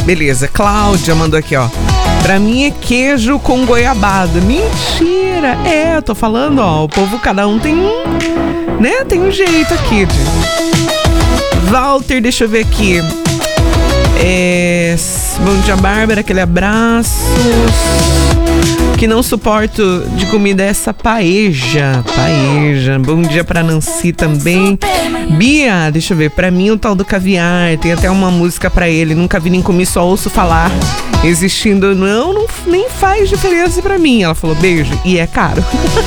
Beleza, Cláudia mandou aqui, ó. Pra mim é queijo com goiabada. Mentira! É, eu tô falando, ó. O povo, cada um tem um, né? Tem um jeito aqui. Walter, deixa eu ver aqui. Bom dia, Bárbara, aquele abraço. Que não suporto de comida é essa paeja. Bom dia pra Nancy também. Bia, deixa eu ver. Pra mim o tal do caviar, tem até uma música pra ele. Nunca vi nem comi, só ouço falar. Existindo não nem faz diferença pra mim. Ela falou beijo e é caro.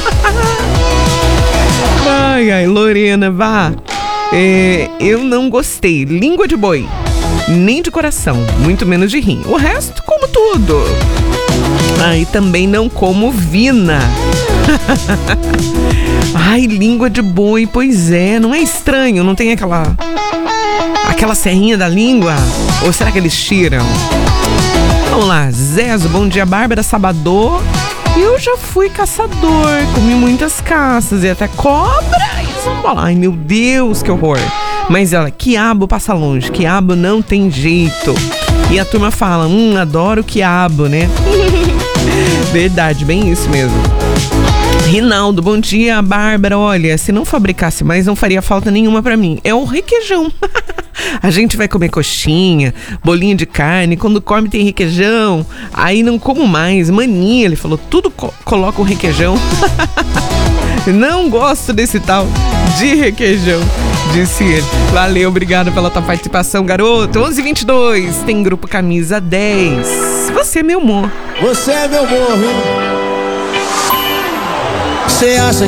Ai, Lorena, vá. Eu não gostei. Língua de boi. Nem de coração, muito menos de rim. O resto, como tudo. Aí também não como vina. Ai, língua de boi, pois é. Não é estranho, não tem aquela serrinha da língua? Ou será que eles tiram? Vamos lá, Zezo, bom dia, Bárbara, Sabador. Eu já fui caçador, comi muitas caças e até cobra e zambola. Ai, meu Deus, que horror. Mas ela, quiabo passa longe, quiabo não tem jeito. E a turma fala, adoro quiabo, né? Verdade, bem isso mesmo. Rinaldo, bom dia, Bárbara. Olha, se não fabricasse mais, não faria falta nenhuma pra mim. É o requeijão. A gente vai comer coxinha, bolinho de carne, quando come tem requeijão, aí não como mais, mania, ele falou, tudo coloca o requeijão. Não gosto desse tal de requeijão, disse ele. Valeu, obrigado pela tua participação, garoto. 11h22, tem grupo Camisa 10. Você é meu amor. Você é meu amor, viu? Você acha